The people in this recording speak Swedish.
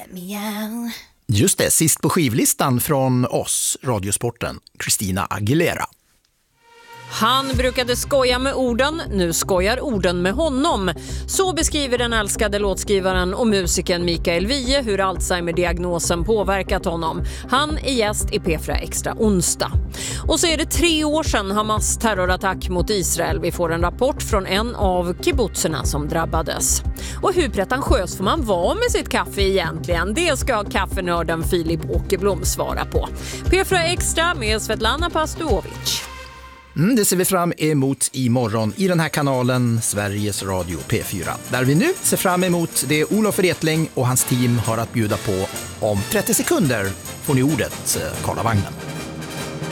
let me out. Just det, sist på skivlistan från oss, Radiosporten, Christina Aguilera. Han brukade skoja med orden, nu skojar orden med honom. Så beskriver den älskade låtskrivaren och musikern Mikael Wiehe hur Alzheimer-diagnosen påverkat honom. Han är gäst i P4 Extra onsdag. Och så är det 3 år sedan Hamas terrorattack mot Israel. Vi får en rapport från en av kibbutzerna som drabbades. Och hur pretentiös får man vara med sitt kaffe egentligen? Det ska kaffenörden Filip Åkerblom svara på. P4 Extra med Svetlana Pastovic. Det ser vi fram emot imorgon i den här kanalen Sveriges Radio P4. Där vi nu ser fram emot det Olof Wretling och hans team har att bjuda på. Om 30 sekunder får ni ordet, Karlavagnen.